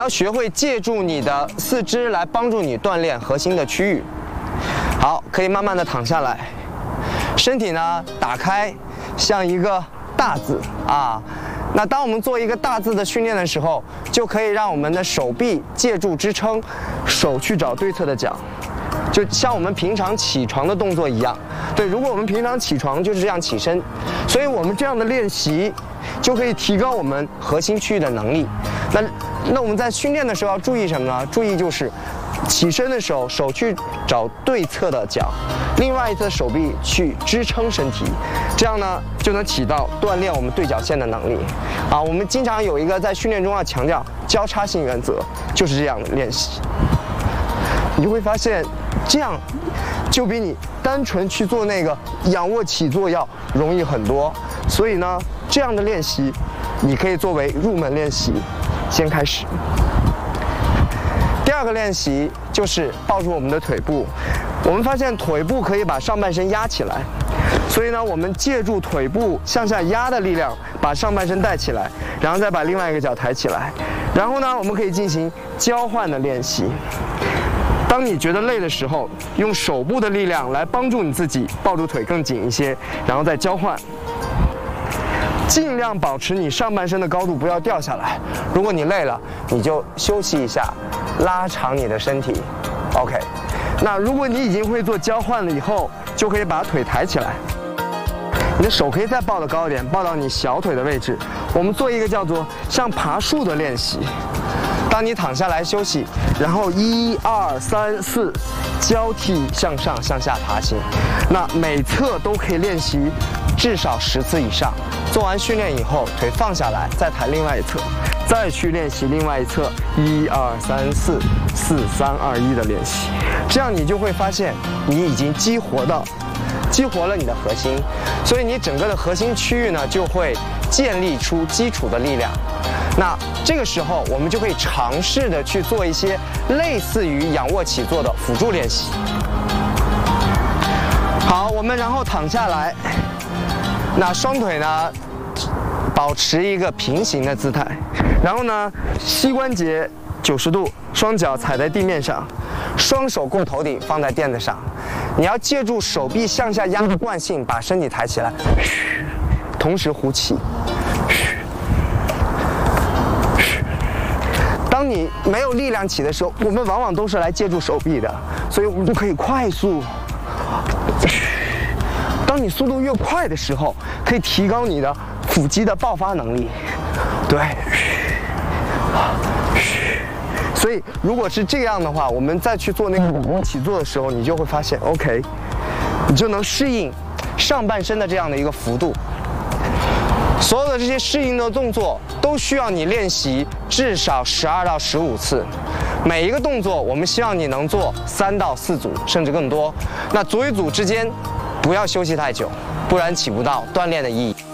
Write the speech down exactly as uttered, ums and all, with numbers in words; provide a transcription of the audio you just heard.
要学会借助你的四肢来帮助你锻炼核心的区域。好，可以慢慢的躺下来，身体呢打开，像一个大字啊。那当我们做一个大字的训练的时候，就可以让我们的手臂借助支撑，手去找对侧的脚，就像我们平常起床的动作一样。对，如果我们平常起床就是这样起身，所以我们这样的练习就可以提高我们核心区域的能力。那那我们在训练的时候要注意什么呢？注意就是起身的时候，手去找对侧的脚，另外一侧手臂去支撑身体，这样呢就能起到锻炼我们对角线的能力。啊，我们经常有一个在训练中要强调交叉性原则，就是这样的练习。你就会发现，这样就比你单纯去做那个仰卧起坐要容易很多。所以呢，这样的练习你可以作为入门练习先开始。第二个练习就是抱住我们的腿部。我们发现腿部可以把上半身压起来，所以呢，我们借助腿部向下压的力量，把上半身带起来，然后再把另外一个脚抬起来。然后呢，我们可以进行交换的练习。当你觉得累的时候，用手部的力量来帮助你自己抱住腿更紧一些，然后再交换。尽量保持你上半身的高度不要掉下来。如果你累了，你就休息一下，拉长你的身体。OK。那如果你已经会做交换了以后，就可以把腿抬起来。你的手可以再抱得高一点，抱到你小腿的位置。我们做一个叫做像爬树的练习。当你躺下来休息，然后一二三四，交替向上向下爬行。那每侧都可以练习至少十次以上。做完训练以后，腿放下来，再抬另外一侧，再去练习另外一侧，一二三四，四三二一的练习。这样你就会发现，你已经激活到，激活了你的核心，所以你整个的核心区域呢，就会建立出基础的力量。那这个时候，我们就可以尝试的去做一些类似于仰卧起坐的辅助练习。好，我们然后躺下来，那双腿呢，保持一个平行的姿态，然后呢，膝关节九十度，双脚踩在地面上，双手供头顶放在垫子上。你要借助手臂向下压的惯性，把身体抬起来，同时呼气。当你没有力量起的时候，我们往往都是来借助手臂的，所以我们就可以快速。当你速度越快的时候，可以提高你的腹肌的爆发能力。对。所以，如果是这样的话，我们再去做那个仰卧起坐的时候，你就会发现 ，OK， 你就能适应上半身的这样的一个幅度。所有的这些适应的动作都需要你练习至少十二到十五次。每一个动作，我们希望你能做三到四组，甚至更多。那组与组之间不要休息太久，不然起不到锻炼的意义。